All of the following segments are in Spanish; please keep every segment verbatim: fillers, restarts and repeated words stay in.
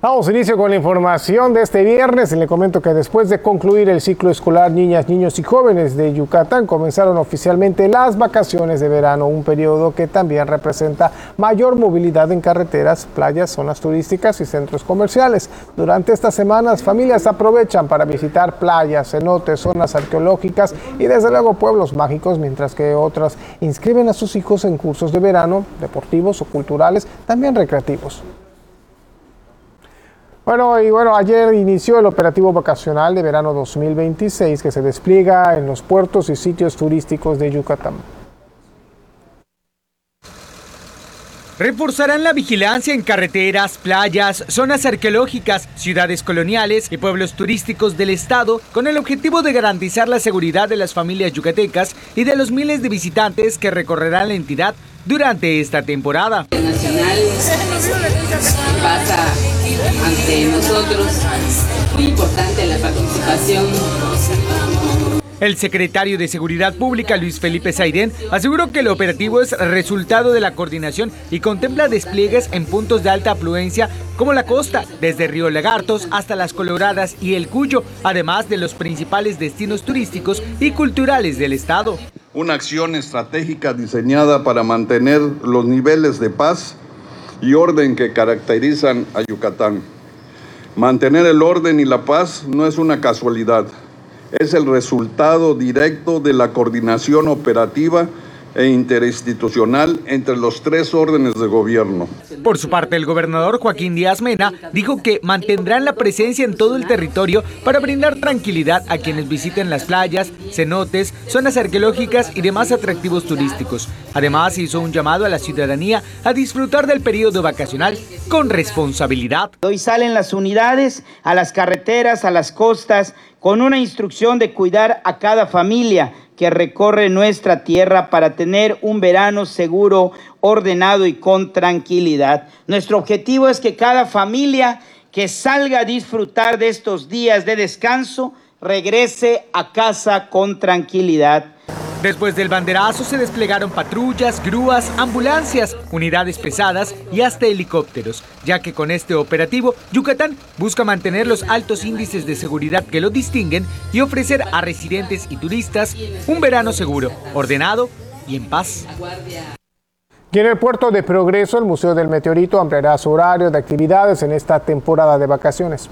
Damos inicio con la información de este viernes y le comento que después de concluir el ciclo escolar, niñas, niños y jóvenes de Yucatán comenzaron oficialmente las vacaciones de verano, un periodo que también representa mayor movilidad en carreteras, playas, zonas turísticas y centros comerciales. Durante estas semanas, familias aprovechan para visitar playas, cenotes, zonas arqueológicas y desde luego pueblos mágicos, mientras que otras inscriben a sus hijos en cursos de verano, deportivos o culturales, también recreativos. Bueno, y bueno, ayer inició el operativo vacacional de verano dos mil veintiséis que se despliega en los puertos y sitios turísticos de Yucatán. Reforzarán la vigilancia en carreteras, playas, zonas arqueológicas, ciudades coloniales y pueblos turísticos del estado con el objetivo de garantizar la seguridad de las familias yucatecas y de los miles de visitantes que recorrerán la entidad durante esta temporada. El nacional pasa ante nosotros, muy importante la participación. El secretario de Seguridad Pública, Luis Felipe Saidén, aseguró que el operativo es resultado de la coordinación y contempla despliegues en puntos de alta afluencia como la costa, desde Río Lagartos hasta Las Coloradas y El Cuyo, además de los principales destinos turísticos y culturales del estado. Una acción estratégica diseñada para mantener los niveles de paz y orden que caracterizan a Yucatán. Mantener el orden y la paz no es una casualidad. Es el resultado directo de la coordinación operativa e interinstitucional entre los tres órdenes de gobierno. Por su parte, el gobernador Joaquín Díaz Mena dijo que mantendrán la presencia en todo el territorio para brindar tranquilidad a quienes visiten las playas, cenotes, zonas arqueológicas y demás atractivos turísticos. Además, hizo un llamado a la ciudadanía a disfrutar del periodo vacacional con responsabilidad. Hoy salen las unidades a las carreteras, a las costas, con una instrucción de cuidar a cada familia que recorre nuestra tierra para tener un verano seguro, ordenado y con tranquilidad. Nuestro objetivo es que cada familia que salga a disfrutar de estos días de descanso regrese a casa con tranquilidad. Después del banderazo se desplegaron patrullas, grúas, ambulancias, unidades pesadas y hasta helicópteros, ya que con este operativo Yucatán busca mantener los altos índices de seguridad que lo distinguen y ofrecer a residentes y turistas un verano seguro, ordenado y en paz. Y en el puerto de Progreso, el Museo del Meteorito ampliará su horario de actividades en esta temporada de vacaciones.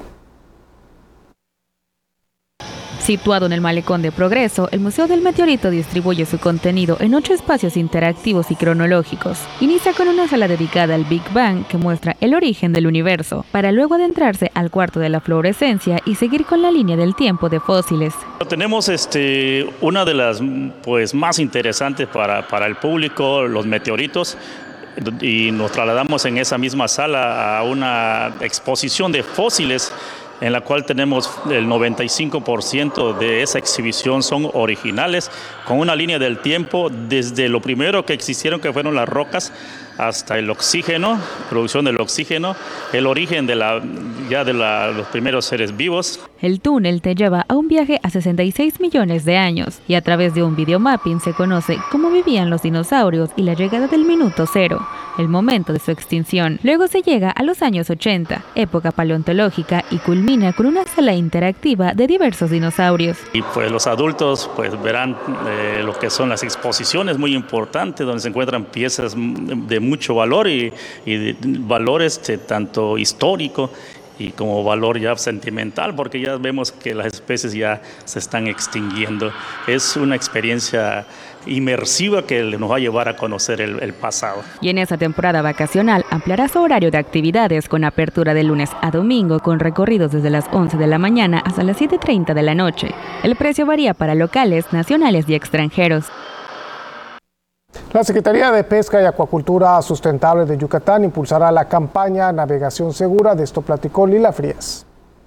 Situado en el malecón de Progreso, el Museo del Meteorito distribuye su contenido en ocho espacios interactivos y cronológicos. Inicia con una sala dedicada al Big Bang que muestra el origen del universo, para luego adentrarse al cuarto de la fluorescencia y seguir con la línea del tiempo de fósiles. Tenemos este, una de las pues, más interesantes para, para el público, los meteoritos, y nos trasladamos en esa misma sala a una exposición de fósiles, en la cual tenemos el noventa y cinco por ciento de esa exhibición son originales, con una línea del tiempo desde lo primero que existieron, que fueron las rocas, hasta el oxígeno, producción del oxígeno, el origen de la, ya de la, los primeros seres vivos. El túnel te lleva a un viaje a sesenta y seis millones de años y a través de un videomapping se conoce cómo vivían los dinosaurios y la llegada del minuto cero, el momento de su extinción. Luego se llega a los años ochenta, época paleontológica, y culmina con una sala interactiva de diversos dinosaurios. Y pues los adultos pues verán eh, lo que son las exposiciones muy importantes, donde se encuentran piezas de mucho valor y, y de valor este, tanto histórico y como valor ya sentimental, porque ya vemos que las especies ya se están extinguiendo. Es una experiencia inmersiva que nos va a llevar a conocer el, el pasado. Y en esa temporada vacacional ampliará su horario de actividades con apertura de lunes a domingo con recorridos desde las once de la mañana hasta las siete y treinta de la noche. El precio varía para locales, nacionales y extranjeros. La Secretaría de Pesca y Acuacultura Sustentable de Yucatán impulsará la campaña Navegación Segura. De esto platicó Lila Frías.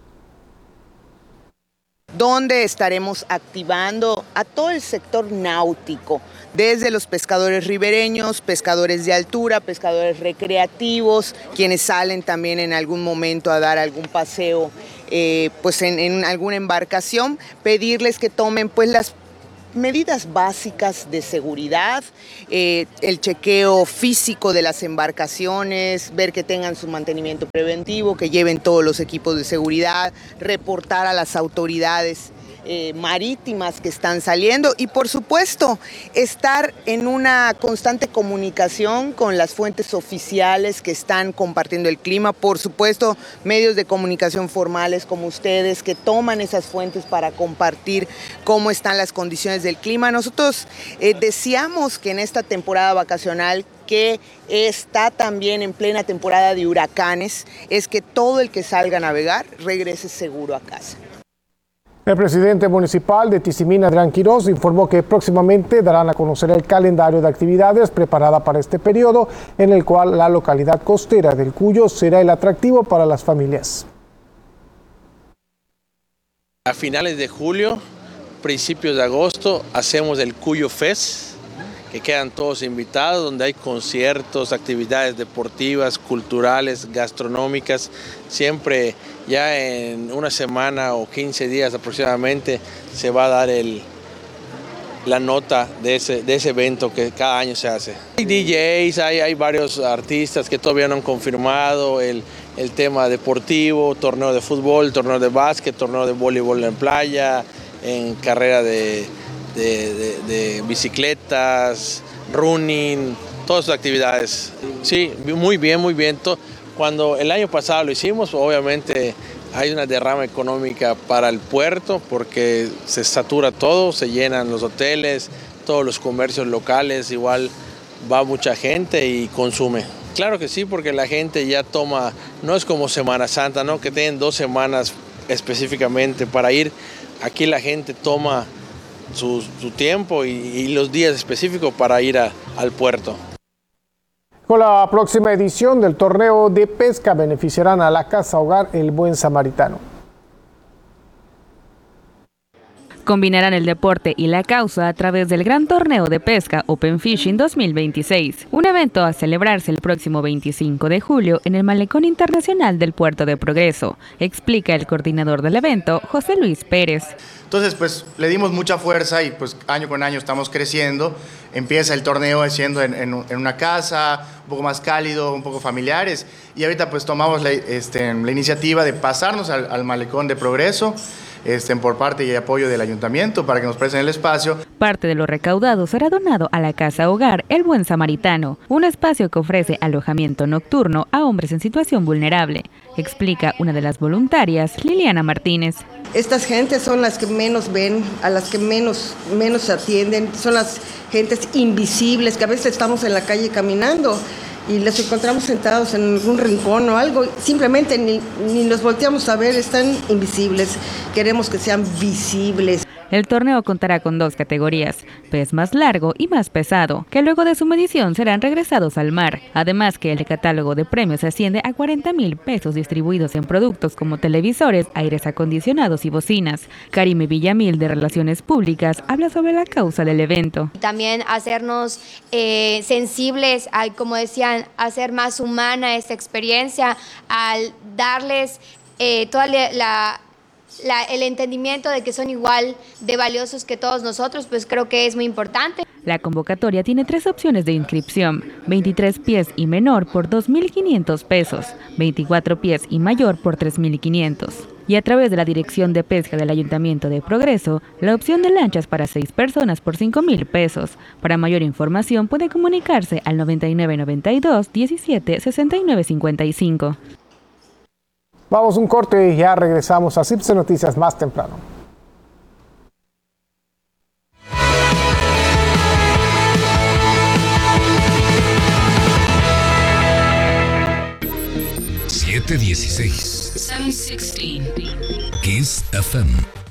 Donde estaremos activando a todo el sector náutico, desde los pescadores ribereños, pescadores de altura, pescadores recreativos, quienes salen también en algún momento a dar algún paseo eh, pues en, en alguna embarcación, pedirles que tomen pues las medidas básicas de seguridad, eh, el chequeo físico de las embarcaciones, ver que tengan su mantenimiento preventivo, que lleven todos los equipos de seguridad, reportar a las autoridades Eh, marítimas que están saliendo y por supuesto estar en una constante comunicación con las fuentes oficiales que están compartiendo el clima, por supuesto medios de comunicación formales como ustedes que toman esas fuentes para compartir cómo están las condiciones del clima. Nosotros eh, deseamos que en esta temporada vacacional que está también en plena temporada de huracanes, es que todo el que salga a navegar regrese seguro a casa. El presidente municipal de Tizimín, Adrián Quiroz, informó que próximamente darán a conocer el calendario de actividades preparada para este periodo, en el cual la localidad costera del Cuyo será el atractivo para las familias. A finales de julio, principios de agosto, hacemos el Cuyo Fest, que quedan todos invitados, donde hay conciertos, actividades deportivas, culturales, gastronómicas. Siempre ya en una semana o quince días aproximadamente se va a dar el, la nota de ese, de ese evento que cada año se hace. Hay D Js, hay, hay varios artistas que todavía no han confirmado el, el tema deportivo, torneo de fútbol, torneo de básquet, torneo de voleibol en playa, en carrera de... De, de, de bicicletas, running, todas esas actividades. Sí, muy bien, muy bien. Cuando el año pasado lo hicimos, obviamente hay una derrama económica para el puerto porque se satura todo, se llenan los hoteles, todos los comercios locales, igual va mucha gente y consume. Claro que sí, porque la gente ya toma, no es como Semana Santa, ¿no? Que tienen dos semanas específicamente para ir. Aquí la gente toma Su, su tiempo y, y los días específicos para ir a, al puerto. Con la próxima edición del torneo de pesca beneficiarán a la Casa Hogar El Buen Samaritano. Combinarán el deporte y la causa a través del Gran Torneo de Pesca Open Fishing dos mil veintiséis, un evento a celebrarse el próximo veinticinco de julio en el Malecón Internacional del Puerto de Progreso, explica el coordinador del evento, José Luis Pérez. Entonces, pues le dimos mucha fuerza y pues año con año estamos creciendo. Empieza el torneo siendo en, en, en una casa, un poco más cálido, un poco familiares, y ahorita pues tomamos la, este, la iniciativa de pasarnos al, al Malecón de Progreso, Este, por parte y apoyo del ayuntamiento para que nos presten el espacio. Parte de lo recaudado será donado a la Casa Hogar El Buen Samaritano, un espacio que ofrece alojamiento nocturno a hombres en situación vulnerable, explica una de las voluntarias, Liliana Martínez. Estas gentes son las que menos ven, a las que menos, menos atienden, son las gentes invisibles que a veces estamos en la calle caminando y los encontramos sentados en algún rincón o algo, simplemente ni, ni los volteamos a ver, están invisibles, queremos que sean visibles. El torneo contará con dos categorías, pez más largo y más pesado, que luego de su medición serán regresados al mar. Además que el catálogo de premios asciende a cuarenta mil pesos distribuidos en productos como televisores, aires acondicionados y bocinas. Karime Villamil de Relaciones Públicas habla sobre la causa del evento. También hacernos eh, sensibles, al, como decían, hacer más humana esta experiencia, al darles eh, toda la... la La, el entendimiento de que son igual de valiosos que todos nosotros, pues creo que es muy importante. La convocatoria tiene tres opciones de inscripción, veintitrés pies y menor por dos mil quinientos pesos, veinticuatro pies y mayor por tres mil quinientos. Y a través de la Dirección de Pesca del Ayuntamiento de Progreso, la opción de lanchas para seis personas por cinco mil pesos. Para mayor información puede comunicarse al noventa y nueve noventa y dos diecisiete sesenta y nueve cincuenta y cinco. Vamos un corte y ya regresamos a C I P C Noticias más temprano. siete dieciséis. seven sixteen. Kiss F M.